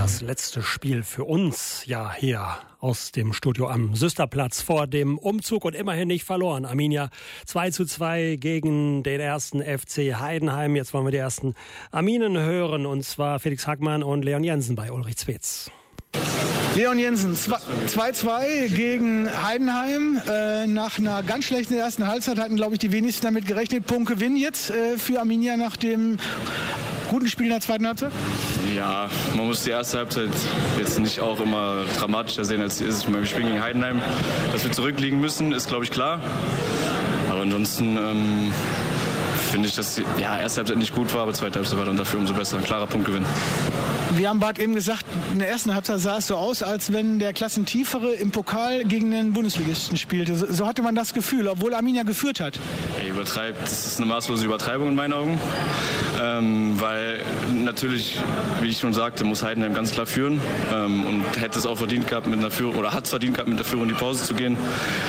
Das letzte Spiel für uns, ja, hier aus dem Studio am Süsterplatz vor dem Umzug und immerhin nicht verloren. Arminia 2:2 gegen den ersten FC Heidenheim. Jetzt wollen wir die ersten Arminen hören, und zwar Felix Hackmann und Leon Jensen bei Ulrich Zwetz. Leon Jensen, 2:2 gegen Heidenheim. Nach einer ganz schlechten ersten Halbzeit hatten, glaube ich, die wenigsten damit gerechnet. Punktgewinn jetzt für Arminia nach dem guten Spiel in der zweiten Halbzeit? Ja, man muss die erste Halbzeit jetzt nicht auch immer dramatischer sehen, als sie ist. Ich meine, wir spielen gegen Heidenheim. Dass wir zurückliegen müssen, ist, glaube ich, klar. Aber ansonsten finde ich, dass die erste Halbzeit nicht gut war, aber zweite Halbzeit war dann dafür umso besser. Ein klarer Punktgewinn. Wir haben Bart eben gesagt, in der ersten Halbzeit sah es so aus, als wenn der Klassentiefere im Pokal gegen den Bundesligisten spielte. So hatte man das Gefühl, obwohl Arminia geführt hat. Übertreibt, das ist eine maßlose Übertreibung in meinen Augen. Weil natürlich, wie ich schon sagte, muss Heidenheim ganz klar führen und hätte es auch verdient gehabt, mit einer Führung, oder hat es verdient gehabt, mit der Führung in die Pause zu gehen.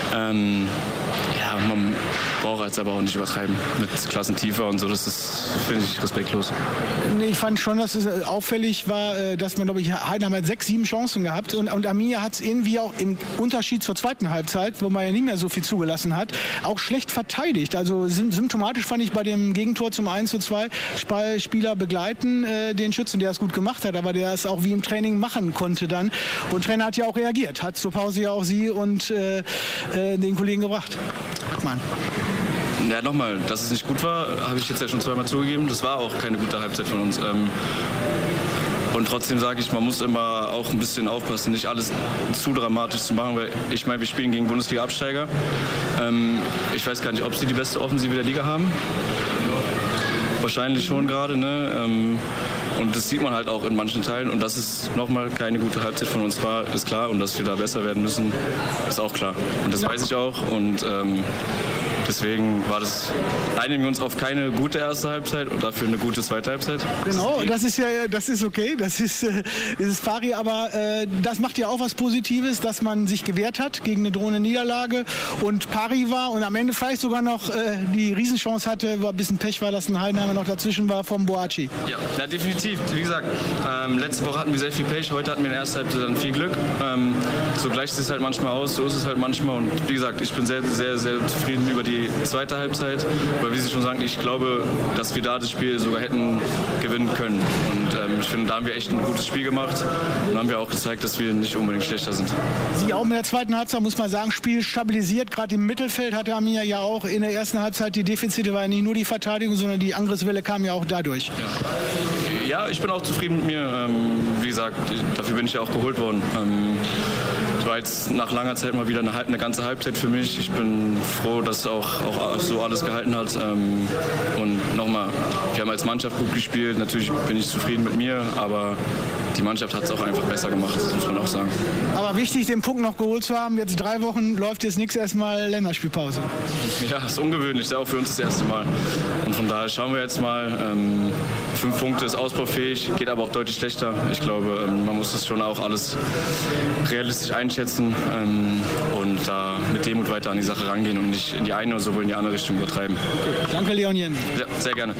Man braucht jetzt aber auch nicht übertreiben mit Klassentiefer und so. Das ist, finde ich, respektlos. Nee, ich fand schon, dass es auffällig war, dass man, glaube ich, Heidenheim hat 6, 7 Chancen gehabt und Arminia hat es irgendwie auch im Unterschied zur zweiten Halbzeit, wo man ja nicht mehr so viel zugelassen hat, auch schlecht verteidigt. Also symptomatisch fand ich bei dem Gegentor zum 1:2, Spieler begleiten den Schützen, der es gut gemacht hat, aber der es auch wie im Training machen konnte dann. Und Trainer hat ja auch reagiert, hat zur Pause ja auch sie und den Kollegen gebracht. Mann. Ja, nochmal, dass es nicht gut war, habe ich jetzt ja schon zweimal zugegeben. Das war auch keine gute Halbzeit von uns. Und trotzdem sage ich, man muss immer auch ein bisschen aufpassen, nicht alles zu dramatisch zu machen, weil ich meine, wir spielen gegen Bundesliga-Absteiger. Ich weiß gar nicht, ob sie die beste Offensive der Liga haben. Wahrscheinlich schon gerade, ne? Und das sieht man halt auch in manchen Teilen. Und dass es nochmal keine gute Halbzeit von uns war, ist klar. Und dass wir da besser werden müssen, ist auch klar. Und das weiß ich auch. Und deswegen einigen wir uns auf keine gute erste Halbzeit und dafür eine gute zweite Halbzeit. Genau, das ist okay, das ist Fari, aber das macht ja auch was Positives, dass man sich gewehrt hat gegen eine drohende Niederlage und pari war und am Ende vielleicht sogar noch die Riesenchance hatte, wo ein bisschen Pech war, dass ein Heidenheimer noch dazwischen war vom Boaci. Ja, definitiv. Wie gesagt, letzte Woche hatten wir sehr viel Pech, heute hatten wir in der ersten Halbzeit dann viel Glück. So gleicht es halt manchmal aus, so ist es halt manchmal und wie gesagt, ich bin sehr, sehr, sehr zufrieden über die zweite Halbzeit, weil wie Sie schon sagen, ich glaube, dass wir da das Spiel sogar hätten gewinnen können. Und ich finde, da haben wir echt ein gutes Spiel gemacht und haben wir auch gezeigt, dass wir nicht unbedingt schlechter sind. Sie auch in der zweiten Halbzeit, muss man sagen, Spiel stabilisiert. Gerade im Mittelfeld hatte Arminia ja auch in der ersten Halbzeit die Defizite, war ja nicht nur die Verteidigung, sondern die Angriffswelle kam ja auch dadurch. Ja, ich bin auch zufrieden mit mir. Wie gesagt, dafür bin ich ja auch geholt worden. Es war jetzt nach langer Zeit mal wieder eine ganze Halbzeit für mich. Ich bin froh, dass auch so alles gehalten hat. Und nochmal, wir haben als Mannschaft gut gespielt. Natürlich bin ich zufrieden mit mir, aber die Mannschaft hat es auch einfach besser gemacht, das muss man auch sagen. Aber wichtig, den Punkt noch geholt zu haben. Jetzt 3 Wochen läuft jetzt nichts, erstmal Länderspielpause. Ja, ist ungewöhnlich, ist ja auch für uns das erste Mal. Und von daher schauen wir jetzt mal. 5 Punkte ist ausbaufähig, geht aber auch deutlich schlechter. Ich glaube, man muss das schon auch alles realistisch einschätzen und da mit Demut weiter an die Sache rangehen und nicht in die eine oder sowohl in die andere Richtung übertreiben. Danke, Leon Jensen. Ja, sehr gerne.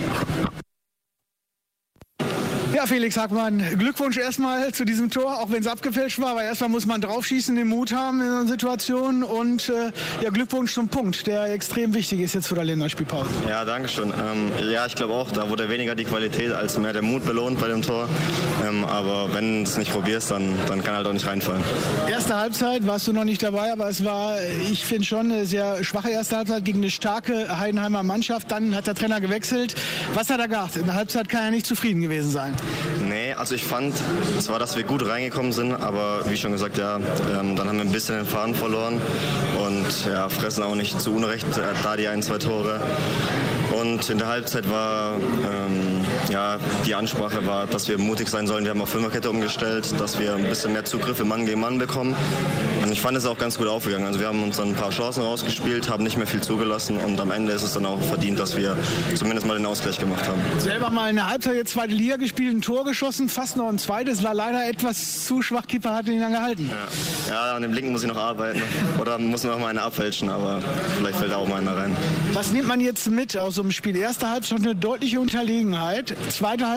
Ja, Felix Hackmann, Glückwunsch erstmal zu diesem Tor, auch wenn es abgefälscht war, aber erstmal muss man draufschießen, den Mut haben in so einer Situation und Glückwunsch zum Punkt, der extrem wichtig ist jetzt vor der Länderspielpause. Ja, danke schön. Ich glaube auch, da wurde weniger die Qualität als mehr der Mut belohnt bei dem Tor, aber wenn du es nicht probierst, dann kann halt auch nicht reinfallen. Erste Halbzeit warst du noch nicht dabei, aber es war, ich finde schon, eine sehr schwache erste Halbzeit gegen eine starke Heidenheimer Mannschaft, dann hat der Trainer gewechselt. Was hat er gedacht? In der Halbzeit kann er nicht zufrieden gewesen sein. Nee, also ich fand zwar, dass wir gut reingekommen sind, aber wie schon gesagt, dann haben wir ein bisschen den Faden verloren und fressen auch nicht zu Unrecht da die 1, 2 Tore. Und in der Halbzeit war, die Ansprache war, dass wir mutig sein sollen. Wir haben auf Fünferkette umgestellt, dass wir ein bisschen mehr Zugriffe Mann gegen Mann bekommen. Und ich fand es auch ganz gut aufgegangen. Also wir haben uns dann ein paar Chancen rausgespielt, haben nicht mehr viel zugelassen und am Ende ist es dann auch verdient, dass wir zumindest mal den Ausgleich gemacht haben. Selber mal in der Halbzeit jetzt zweite Liga gespielt, ein Tor geschossen, fast noch ein zweites, war leider etwas zu schwach. Keeper hat ihn dann gehalten. Ja, an dem linken muss ich noch arbeiten oder muss noch mal eine abfälschen, aber vielleicht fällt da auch mal einer rein. Was nimmt man jetzt mit aus so einem Spiel? Erste Halbzeit eine deutliche Unterlegenheit, zweite